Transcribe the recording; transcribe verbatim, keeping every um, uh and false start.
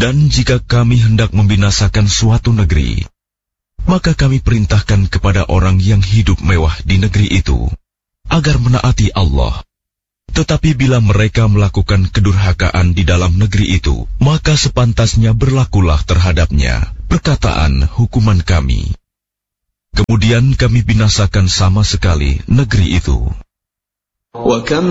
Dan jika kami hendak membinasakan suatu negeri, maka kami perintahkan kepada orang yang hidup mewah di negeri itu agar menaati Allah. Tetapi bila mereka melakukan kedurhakaan di dalam negeri itu, maka sepantasnya berlakulah terhadapnya perkataan hukuman kami. Kemudian kami binasakan sama sekali negeri itu. وَكَمْ